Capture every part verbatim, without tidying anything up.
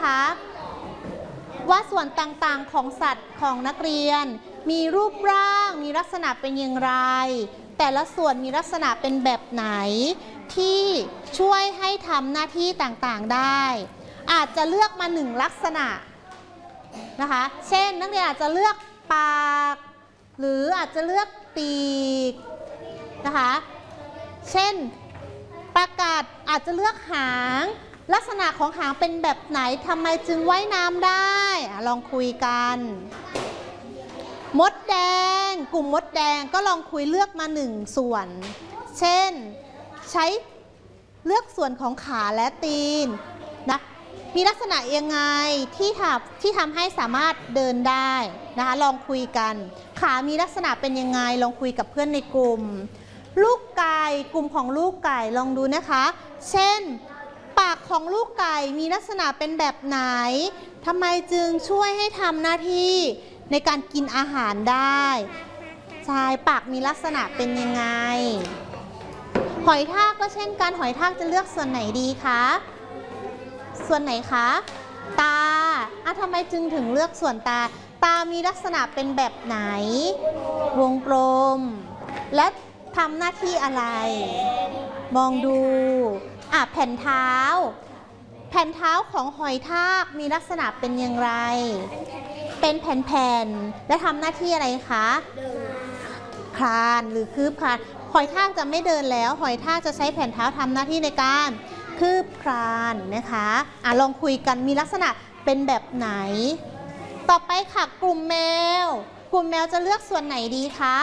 คะว่าส่วนต่างๆของสัตว์ของนักเรียนมีรูปร่างมีลักษณะเป็นอย่างไรแต่ละส่วนมีลักษณะเป็นแบบไหนที่ช่วยให้ทำหน้าที่ต่างๆได้อาจจะเลือกมาหนึ่งลักษณะนะคะเช่นนักเรียนอาจจะเลือกปากหรืออาจจะเลือกปีกนะคะเช่นปลากาศอาจจะเลือกหางลักษณะของหางเป็นแบบไหนทำไมจึงว่ายน้ำได้ลองคุยกันมดแดงกลุ่มมดแดงก็ลองคุยเลือกมาหนึ่งส่วนเช่นใช้เลือกส่วนของขาและตีนนะมีลักษณะยังไงที่ทำที่ทำให้สามารถเดินได้นะคะลองคุยกันขามีลักษณะเป็นยังไงลองคุยกับเพื่อนในกลุ่มลูกไก่กลุ่มของลูกไก่ลองดูนะคะเช่นปากของลูกไก่มีลักษณะเป็นแบบไหนทำไมจึงช่วยให้ทำหน้าที่ในการกินอาหารได้ใช่ปากมีลักษณะเป็นยังไงหอยทากก็เช่นกันหอยทากจะเลือกส่วนไหนดีคะส่วนไหนคะตาอ่ะทำไมจึงถึงเลือกส่วนตาตามีลักษณะเป็นแบบไหนวงกลมและทำหน้าที่อะไรมองดูอ่ะแผ่นเท้าแผ่นเท้าของหอยทากมีลักษณะเป็นอย่างไรเป็นแผ่นๆและทำหน้าที่อะไรคะคลานหรือคืบคลานหอยทากจะไม่เดินแล้วหอยทากจะใช้แผ่นเท้าทำหน้าที่ในการคืบคลานนะคะอ่ะลองคุยกันมีลักษณะเป็นแบบไหนต่อไปค่ะกลุ่มแมวกลุ่มแมวจะเลือกส่วนไหนดีคะ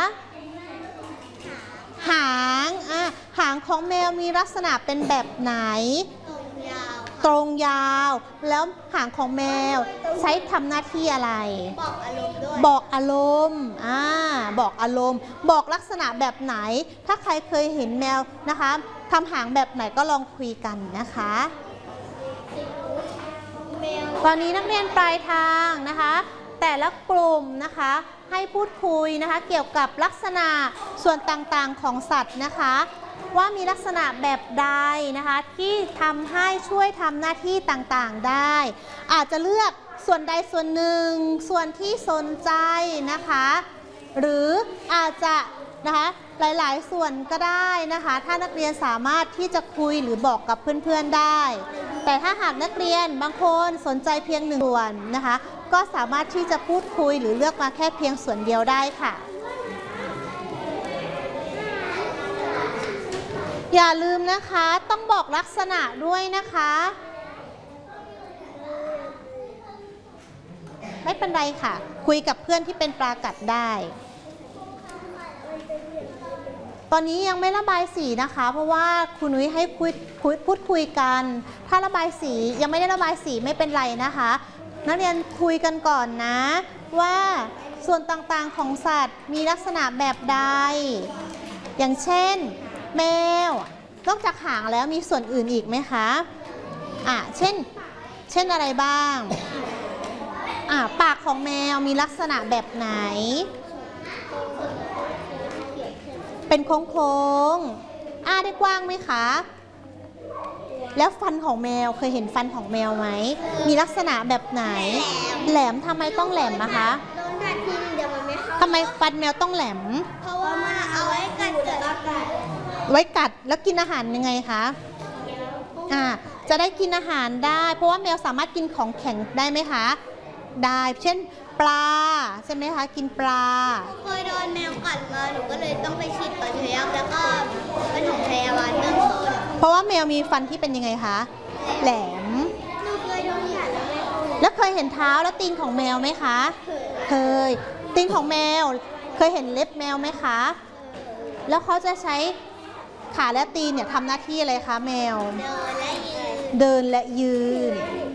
หางอ่ะหางของแมวมีลักษณะเป็นแบบไหนตรงยาวแล้วหางของแมวใช้ทำหน้าที่อะไรบอกอารมณ์ด้วยบอกอารมณ์อ่าบอกอารมณ์บอกลักษณะแบบไหนถ้าใครเคยเห็นแมวนะคะทำหางแบบไหนก็ลองคุยกันนะคะตอนนี้นักเรียนปลายทางนะคะแต่ละกลุ่มนะคะให้พูดคุยนะคะเกี่ยวกับลักษณะส่วนต่างๆของสัตว์นะคะว่ามีลักษณะแบบใดนะคะที่ทำให้ช่วยทำหน้าที่ต่างๆได้อาจจะเลือกส่วนใดส่วนหนึ่งส่วนที่สนใจนะคะหรืออาจจะนะคะหลายๆส่วนก็ได้นะคะถ้านักเรียนสามารถที่จะคุยหรือบอกกับเพื่อนๆได้แต่ถ้าหากนักเรียนบางคนสนใจเพียงหนึ่งส่วนนะคะก็สามารถที่จะพูดคุยหรือเลือกมาแค่เพียงส่วนเดียวได้ค่ะอย่าลืมนะคะต้องบอกลักษณะด้วยนะคะไม่เป็นไรค่ะคุยกับเพื่อนที่เป็นปลากัดได้ตอนนี้ยังไม่ระบายสีนะคะเพราะว่าครูนุ้ยให้คุยพูดคุยกันถ้าระบายสียังไม่ได้ระบายสีไม่เป็นไรนะคะนักเรียนคุยกันก่อนนะว่าส่วนต่างๆของสัตว์มีลักษณะแบบใดอย่างเช่นแมวนอกจากหางแล้วมีส่วนอื่นอีกไหมคะอ่ะเช่นเช่นอะไรบ้างอ่ะปากของแมวมีลักษณะแบบไหนเป็นโค้งๆอ้าได้กว้างไหมคะแล้วฟันของแมวเคยเห็นฟันของแมวไหมมีลักษณะแบบไหนแหลมทำไมต้องแหลมนะคะทำไมฟันแมวต้องแหลมเพราะว่ามันเอาไว้กัดไว้กัดแล้วกินอาหารยังไงคะอ่าจะได้กินอาหารได้เพราะว่าแมวสามารถกินของแข็งได้ไหมคะได้เช่นปลาใช่ไหมคะกินปลาเคยโดนแมวกัดมาหนูก็เลยต้องไปฉีดปัสสาวะแล้วก็เป็นของพยาบาลเบื้องต้นเพราะว่าแมวมีฟันที่เป็นยังไงคะแหลมหนูเคยโดนกัดแล้วไม่แล้วเคยเห็นเท้าและตีนของแมวไหมคะเคยตีนของแมวเคยเห็นเล็บแมวไหมคะแล้วเขาจะใช้ขาและตีนเนี่ยทำหน้าที่อะไรคะแมวเดินและยืน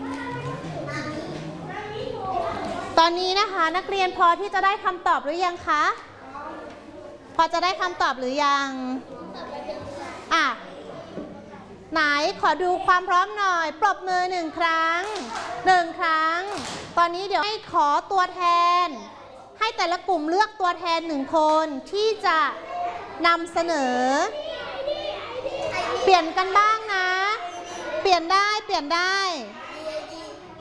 ตอนนี้นะคะนักเรียนพอที่จะได้คำตอบหรือยังคะพอจะได้คำตอบหรือยังอ่ะไหนขอดูความพร้อมหน่อยปรบมือหนึ่งครั้งหนึ่งครั้งตอนนี้เดี๋ยวให้ขอตัวแทนให้แต่ละกลุ่มเลือกตัวแทนหนึ่งคนที่จะนำเสนอเปลี่ยนกันบ้างนะเปลี่ยนได้เปลี่ยนได้